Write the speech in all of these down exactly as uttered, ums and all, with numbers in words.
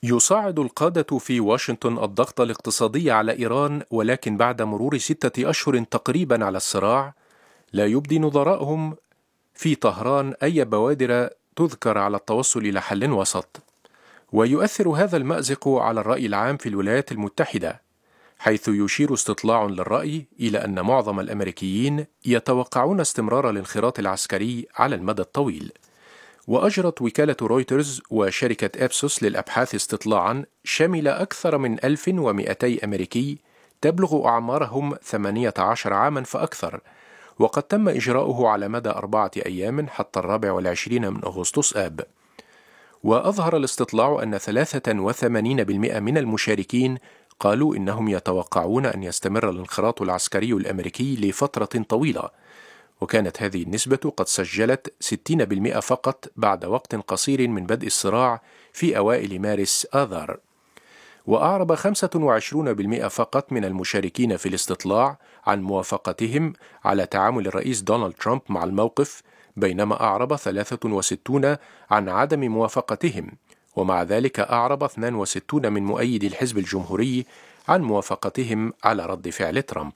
يصعد القادة في واشنطن الضغط الاقتصادي على إيران، ولكن بعد مرور ستة أشهر تقريبا على الصراع، لا يبدي نظراءهم في طهران أي بوادر تذكر على التوصل إلى حل وسط. ويؤثر هذا المأزق على الرأي العام في الولايات المتحدة، حيث يشير استطلاع للرأي إلى أن معظم الأمريكيين يتوقعون استمرار الانخراط العسكري على المدى الطويل. وأجرت وكالة رويترز وشركة أبسوس للأبحاث استطلاعا شمل أكثر من ألف ومئتي أمريكي تبلغ أعمارهم ثمانية عشر عاما فأكثر، وقد تم إجراؤه على مدى أربعة أيام حتى الرابع والعشرين من أغسطس آب. وأظهر الاستطلاع أن ثلاثة وثمانين بالمئة من المشاركين قالوا إنهم يتوقعون أن يستمر الانخراط العسكري الأمريكي لفترة طويلة، وكانت هذه النسبة قد سجلت ستين بالمئة فقط بعد وقت قصير من بدء الصراع في أوائل مارس آذار. وأعرب خمسة وعشرين بالمئة فقط من المشاركين في الاستطلاع عن موافقتهم على تعامل الرئيس دونالد ترامب مع الموقف، بينما أعرب ثلاثة وستون عن عدم موافقتهم، ومع ذلك أعرب اثنين وستون من مؤيدي الحزب الجمهوري عن موافقتهم على رد فعل ترامب.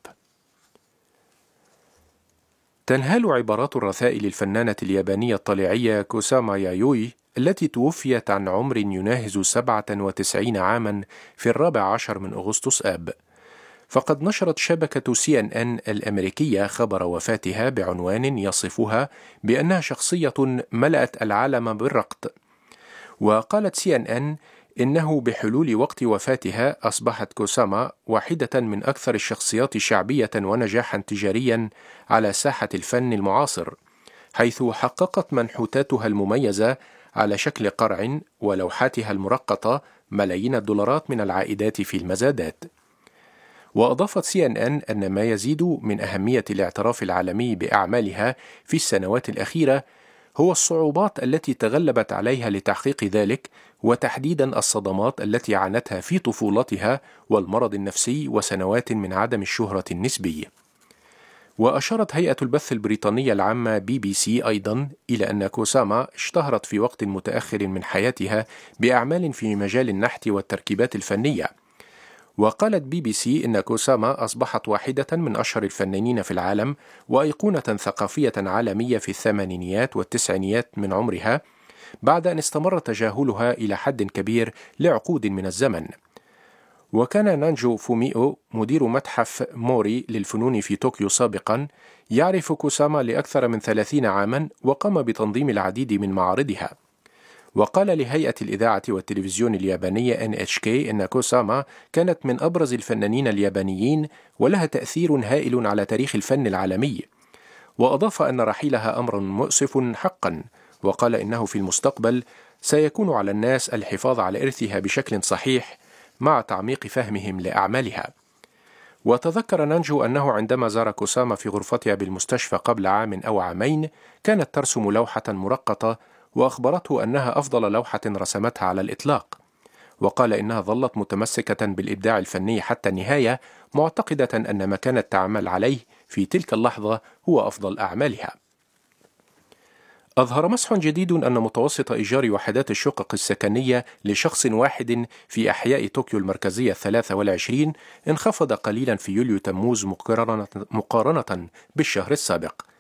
تنهال عبارات الرثاء للفنانة اليابانية الطليعية كوساما يايوي التي توفيت عن عمر يناهز سبعة وتسعين عاما في الرابع عشر من أغسطس آب. فقد نشرت شبكة سي إن إن الأمريكية خبر وفاتها بعنوان يصفها بأنها شخصية ملأت العالم بالرقد. وقالت سي إن إن إنه بحلول وقت وفاتها أصبحت كوساما واحدة من أكثر الشخصيات شعبية ونجاحا تجاريا على ساحة الفن المعاصر، حيث حققت منحوتاتها المميزة على شكل قرع ولوحاتها المرقطة ملايين الدولارات من العائدات في المزادات. وأضافت سي إن إن أن ما يزيد من أهمية الاعتراف العالمي بأعمالها في السنوات الأخيرة هو الصعوبات التي تغلبت عليها لتحقيق ذلك، وتحديدا الصدمات التي عانتها في طفولتها والمرض النفسي وسنوات من عدم الشهرة النسبي. وأشارت هيئة البث البريطانية العامة بي بي سي أيضا إلى أن كوساما اشتهرت في وقت متأخر من حياتها بأعمال في مجال النحت والتركيبات الفنية. وقالت بي بي سي إن كوساما أصبحت واحدة من أشهر الفنانين في العالم وأيقونة ثقافية عالمية في الثمانينيات والتسعينيات من عمرها، بعد أن استمر تجاهلها إلى حد كبير لعقود من الزمن. وكان نانجو فوميو مدير متحف موري للفنون في طوكيو سابقا يعرف كوساما لأكثر من ثلاثين عاما، وقام بتنظيم العديد من معارضها. وقال لهيئة الإذاعة والتلفزيون اليابانية إن إتش كي إن كوساما كانت من أبرز الفنانين اليابانيين ولها تأثير هائل على تاريخ الفن العالمي. وأضاف أن رحيلها أمر مؤسف حقا، وقال إنه في المستقبل سيكون على الناس الحفاظ على إرثها بشكل صحيح مع تعميق فهمهم لأعمالها. وتذكر نانجو أنه عندما زار كوساما في غرفتها بالمستشفى قبل عام أو عامين كانت ترسم لوحة مرقطة، وأخبرته أنها أفضل لوحة رسمتها على الإطلاق. وقال إنها ظلت متمسكة بالإبداع الفني حتى النهاية، معتقدة أن ما كانت تعمل عليه في تلك اللحظة هو أفضل أعمالها. أظهر مسح جديد أن متوسط إيجار وحدات الشقق السكنية لشخص واحد في أحياء طوكيو المركزية الثلاثة والعشرين انخفض قليلا في يوليو تموز مقارنة بالشهر السابق.